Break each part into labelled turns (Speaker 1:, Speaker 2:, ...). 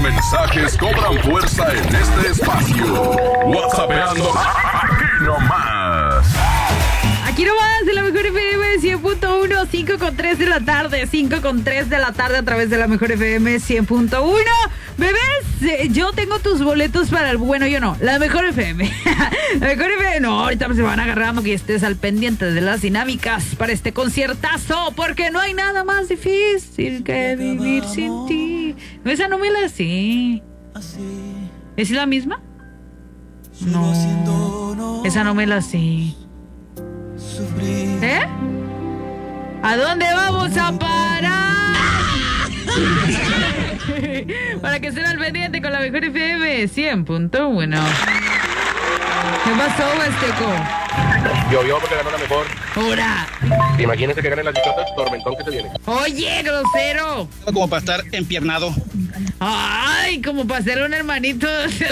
Speaker 1: mensajes cobran fuerza en este espacio. WhatsAppeando aquí nomás.
Speaker 2: Aquí nomás, en la Mejor FM 100.1, 5:03 de la tarde, 5:03 de la tarde a través de la Mejor FM 100.1. Bebés, yo tengo tus boletos para el... Bueno, yo no, la Mejor FM. La Mejor FM, no, ahorita se van agarrando que estés al pendiente de las dinámicas para este conciertazo, porque no hay nada más difícil que vivir sin ti. Esa no me la sé. ¿Es la misma? No, esa no me la sé. ¿Eh? ¿A dónde vamos a parar? Para que estén al pendiente con la Mejor FM 100.1. ¿Qué pasó, Huasteco?
Speaker 3: Llovió porque ganó la mejor.
Speaker 2: ¡Hora!
Speaker 3: Imagínense que ganen las bichotas, tormentón que se viene.
Speaker 2: ¡Oye, grosero!
Speaker 4: Como para estar empiernado.
Speaker 2: ¡Ay! Como para ser un hermanito.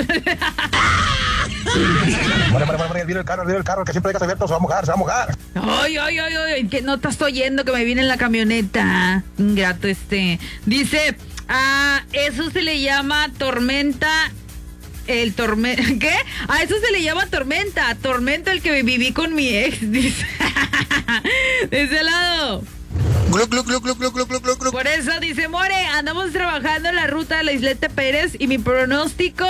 Speaker 3: Bueno, viene el carro, que siempre dejas abierto, se va a mojar.
Speaker 2: ¡Ay! Que no estás oyendo que me viene en la camioneta. Ingrato este. Dice, eso se le llama tormenta. ¿Qué? A eso se le llama tormenta. Tormenta el que viví con mi ex, dice. De ese lado. Por eso dice More, andamos trabajando en la ruta de la Isleta Pérez y mi pronóstico,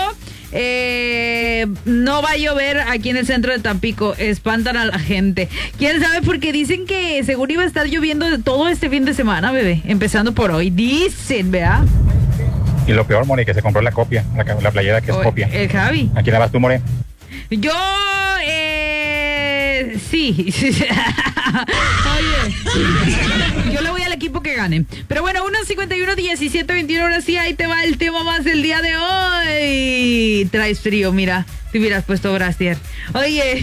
Speaker 2: no va a llover aquí en el centro de Tampico. Espantan a la gente. ¿Quién sabe? Porque dicen que seguro iba a estar lloviendo de todo este fin de semana, bebé. Empezando por hoy. Dicen, ¿verdad?
Speaker 5: Y lo peor, More, que se compró la copia, la playera que es copia.
Speaker 2: El Javi.
Speaker 5: ¿A quién la vas tú, More?
Speaker 2: Yo, sí. Oye, yo le voy al equipo que gane. Pero bueno, 1:51, 17:21, ahora sí, ahí te va el tema más del día de hoy. Traes frío, mira, te hubieras puesto brasier. Oye,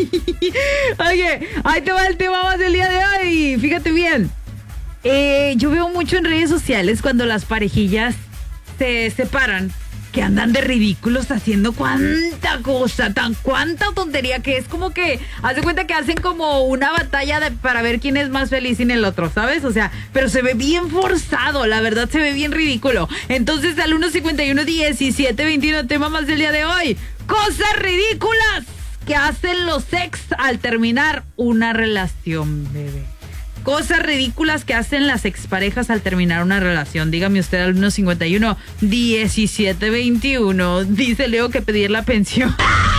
Speaker 2: ahí te va el tema más del día de hoy. Fíjate bien. Yo veo mucho en redes sociales cuando las parejillas se separan, que andan de ridículos haciendo cuánta tontería, que es como que, haz de cuenta que hacen como una batalla para ver quién es más feliz sin el otro, ¿sabes? O sea, pero se ve bien forzado, la verdad se ve bien ridículo. Entonces al 1:51, 17:21, tema más del día de hoy, cosas ridículas que hacen los ex al terminar una relación, bebé. Cosas ridículas que hacen las exparejas al terminar una relación. Dígame usted al 1:51, 17:21. Dice Leo que pedir la pensión.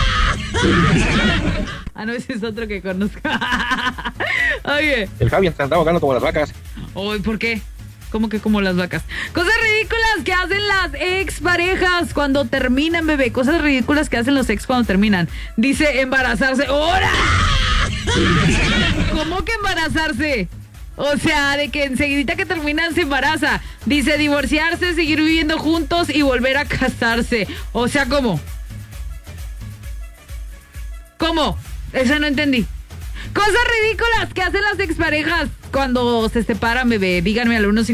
Speaker 2: No, ese es otro que conozco. Oye.
Speaker 3: El Javi se anda ahogando como las vacas.
Speaker 2: Oye, ¿por qué? ¿Cómo que como las vacas? Cosas ridículas que hacen las exparejas cuando terminan, bebé. Cosas ridículas que hacen los ex cuando terminan. Dice embarazarse. ¡Hora! ¿Cómo que embarazarse? O sea, de que enseguidita que terminan se embaraza. Dice divorciarse, seguir viviendo juntos y volver a casarse. O sea, ¿cómo? ¿Cómo? Eso no entendí. Cosas ridículas que hacen las exparejas cuando se separan, bebé. Díganme al 1:51.